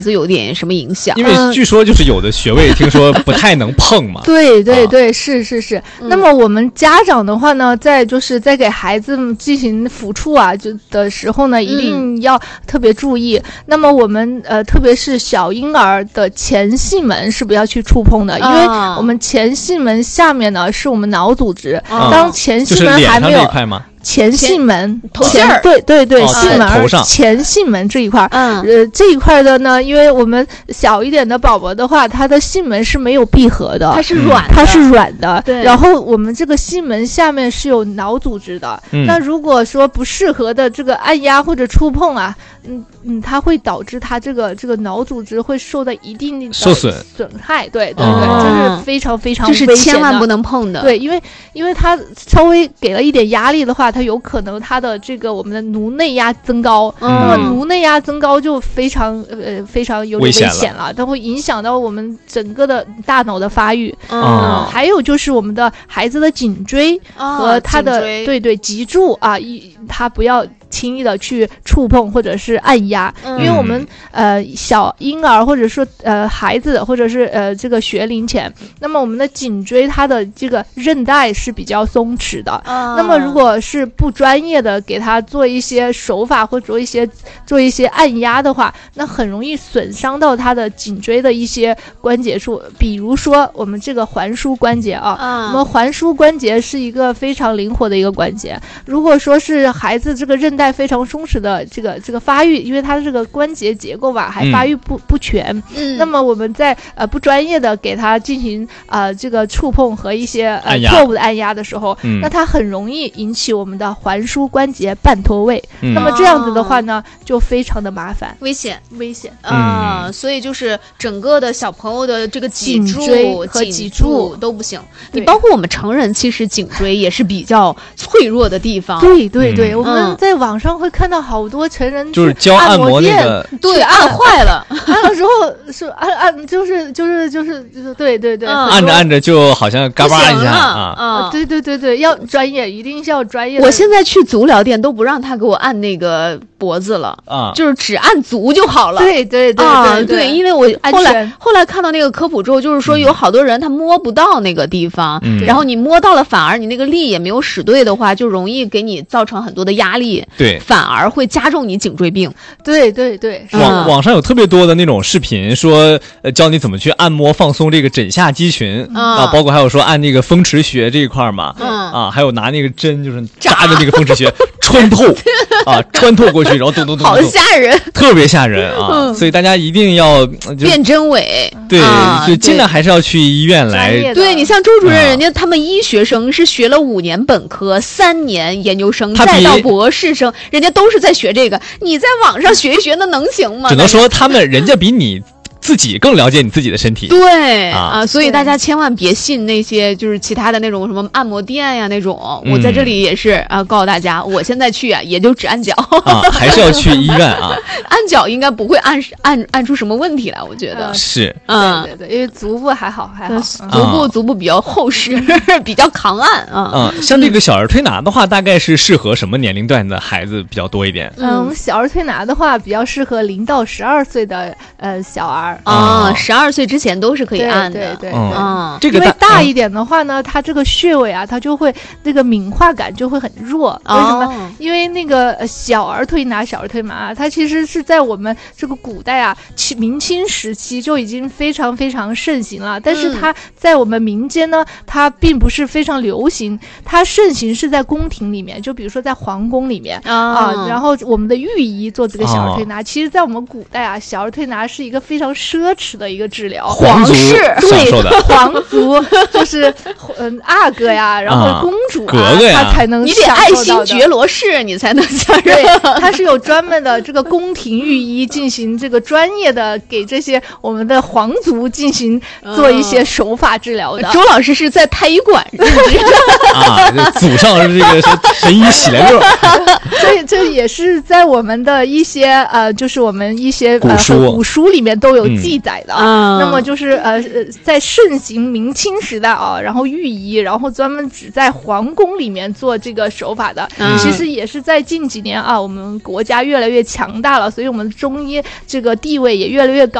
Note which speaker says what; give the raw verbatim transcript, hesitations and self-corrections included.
Speaker 1: 有点什么影响？
Speaker 2: 因为据说就是有的穴位听说不太能碰嘛。
Speaker 3: 对对对、啊、是是是、嗯、那么我们家长的话呢，在就是在给孩子进行抚触啊就的时候呢，一定要特别注意、嗯、那么我们呃特别是小婴儿的前囟门是不要去触碰的、啊、因为我们前囟门下面呢是我们脑组织、啊、当前囟门还没有、
Speaker 2: 就是、
Speaker 3: 前囟门
Speaker 1: 头线儿，
Speaker 3: 对对对，
Speaker 2: 哦、
Speaker 3: 囟门
Speaker 2: 头上
Speaker 3: 前囟门这一块，
Speaker 1: 嗯，
Speaker 3: 呃，这一块的呢，因为我们小一点的宝宝的话，他的囟门是没有闭合的，
Speaker 1: 它是软的，
Speaker 3: 它是软的，
Speaker 1: 对。
Speaker 3: 然后我们这个囟门下面是有脑组织的，
Speaker 2: 嗯、
Speaker 3: 那如果说不适合的这个按压或者触碰啊，嗯嗯，它会导致它这个这个脑组织会受到一定的
Speaker 2: 受损
Speaker 3: 损害，对对对，
Speaker 1: 哦、
Speaker 3: 这是非常非常危险的，
Speaker 1: 这是千万不能碰的，
Speaker 3: 对，因为因为它稍微给了一点压力的话，它有可能它的这个我们的颅内压增高，
Speaker 1: 嗯、
Speaker 3: 那么颅内压增高就非常呃非常有点危险了，它会影响到我们整个的大脑的发育。
Speaker 1: 嗯，
Speaker 3: 呃、还有就是我们的孩子的颈椎和他的、
Speaker 1: 哦、
Speaker 3: 对对脊柱啊，一他不要轻易的去触碰或者是按压，
Speaker 1: 嗯、
Speaker 3: 因为我们呃小婴儿或者说呃孩子或者是呃这个学龄前，那么我们的颈椎它的这个韧带是比较松弛的，
Speaker 1: 嗯、
Speaker 3: 那么如果是不专业的给他做一些手法或者做一些做一些按压的话，那很容易损伤到他的颈椎的一些关节处，比如说我们这个环枢关节啊，
Speaker 1: 嗯、
Speaker 3: 我们环枢关节是一个非常灵活的一个关节，如果说是孩子这个韧带非常松弛的这个这个发育，因为它这个关节结构吧还发育不、嗯、不全，
Speaker 1: 嗯，
Speaker 3: 那么我们在呃不专业的给它进行呃这个触碰和一些呃错误的按压的时候，
Speaker 2: 嗯、
Speaker 3: 那它很容易引起我们的环枢关节半脱位，
Speaker 2: 嗯、
Speaker 3: 那么这样子的话呢，就非常的麻烦，
Speaker 1: 危险
Speaker 3: 危险
Speaker 1: 啊、嗯！所以就是整个的小朋友的这个
Speaker 3: 颈
Speaker 1: 椎
Speaker 3: 和脊柱
Speaker 1: 都不行，你包括我们成人，其实颈椎也是比较脆弱的地方。
Speaker 3: 对对对，
Speaker 2: 嗯、
Speaker 3: 我们在网上会看到好多成人
Speaker 2: 就是教按摩那个，
Speaker 1: 对，按坏了，
Speaker 3: 按的时候是按按就是就是就是就是对对对，
Speaker 2: 嗯、按着按着就好像嘎巴一下啊、
Speaker 3: 呃！对对对对，要专业，一定是要专业的。
Speaker 1: 我现在去足疗店都不让他给我按那个脖子了
Speaker 2: 啊，
Speaker 1: 就是只按足就好了。
Speaker 3: 对对对
Speaker 1: 啊，
Speaker 3: 对对，
Speaker 1: 因为我后来后来看到那个科普之后，就是说有好多人他摸不到那个地方，
Speaker 2: 嗯、
Speaker 1: 然后你摸到了，反而你那个力也没有使对的话，就容易给你造成很多的压力，
Speaker 2: 对，
Speaker 1: 反而会加重你颈椎病。
Speaker 3: 对对对，
Speaker 2: 网网上有特别多的那种视频，说呃教你怎么去按摩放松这个枕下肌群、
Speaker 1: 嗯、
Speaker 2: 啊，包括还有说按那个风池穴这一块嘛，
Speaker 1: 嗯
Speaker 2: 啊，还有拿那个针就是扎着那个风池穴穿透啊，穿透过去，然后咚咚咚，
Speaker 1: 好吓人，
Speaker 2: 特别吓人啊！
Speaker 1: 嗯、
Speaker 2: 所以大家一定要
Speaker 1: 辨真伪，
Speaker 2: 对，
Speaker 1: 啊、
Speaker 2: 就尽量还是要去医院来。
Speaker 1: 对，你像周主任，人家他们医学生是学了五年本科，三年研究生，再到博士生，人家都是在学这个。你在网上学一学，那能行吗？
Speaker 2: 只能说他们人家比你自己更了解你自己的身体。
Speaker 1: 对 啊,
Speaker 2: 啊，
Speaker 1: 所以大家千万别信那些就是其他的那种什么按摩店呀那种。
Speaker 2: 嗯、
Speaker 1: 我在这里也是啊，告诉大家，我现在去啊也就只按脚
Speaker 2: 啊，还是要去医院啊。
Speaker 1: 按脚应该不会按按按出什么问题来，我觉得、
Speaker 3: 呃、
Speaker 2: 是。
Speaker 1: 嗯，
Speaker 3: 对对对，因为足部还好还好，
Speaker 1: 足部、嗯、足部比较厚实，比较抗按啊。
Speaker 2: 嗯，像这个小儿推拿的话，大概是适合什么年龄段的孩子比较多一点？
Speaker 3: 嗯，我们小儿推拿的话，比较适合零到十二岁的呃小儿
Speaker 1: 啊，十二岁之前都是可以按的。
Speaker 3: 对对对，
Speaker 2: 嗯，
Speaker 1: 嗯
Speaker 2: 这个
Speaker 3: 因为大一点的话呢，它这个穴位啊，它就会那个敏化感就会很弱。
Speaker 1: 哦、
Speaker 3: 为什么？因为那个小儿推拿、小儿推拿啊，它其实是在我们这个古代啊，明清时期就已经非常非常盛行了。但是它在我们民间呢，它并不是非常流行。它盛行是在宫廷里面，就比如说在皇宫里面、
Speaker 1: 哦、
Speaker 3: 啊。然后我们的御医做这个小儿推拿，哦、其实在我们古代啊，小儿推拿是一个非常奢侈的一个治疗。
Speaker 2: 皇室
Speaker 3: 对皇族就是嗯阿哥呀，然后公主啊，
Speaker 2: 啊格格呀
Speaker 3: 他才能
Speaker 1: 你得爱新觉罗氏，你才能享受。
Speaker 3: 对，他是有专门的这个宫廷御医进行这个专业的给这些我们的皇族进行做一些手法治疗的。
Speaker 1: 嗯、周老师是在太医馆
Speaker 2: 啊，祖上这个神医喜来乐。
Speaker 3: 这这也是在我们的一些呃，就是我们一些
Speaker 2: 古书、
Speaker 3: 呃、古书里面都有记载的。
Speaker 1: 嗯、
Speaker 3: 那么就是呃在盛行明清时代啊，然后御医，然后专门只在皇宫里面做这个手法的。
Speaker 1: 嗯、
Speaker 3: 其实也是在近几年啊，我们国家越来越强大了，所以我们中医这个地位也越来越高。